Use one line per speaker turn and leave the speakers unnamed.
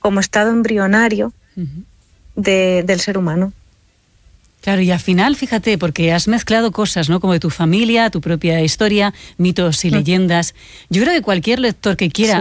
como estado embrionario del ser humano.
Claro, y al final, fíjate, porque has mezclado cosas, ¿no? Como de tu familia, tu propia historia, mitos y leyendas. Yo creo que cualquier lector que quiera